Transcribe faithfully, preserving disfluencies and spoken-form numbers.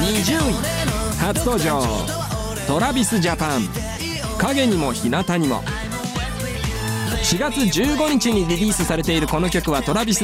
にじゅうい初登場トラビスジャパン影にも日向にも。しがつじゅうごにちにリリースされているこの曲はトラビス